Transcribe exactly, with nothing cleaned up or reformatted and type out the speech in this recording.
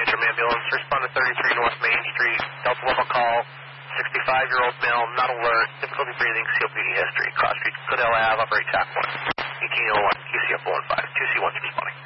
Metro Ambulance, respond to thirty-three North Main Street, Delta level call, sixty-five-year-old male, not alert, difficulty breathing, C O P D history, cross street, Goodell Ave, upper track one, eighteen oh one, Q C F one five, two C one's responding.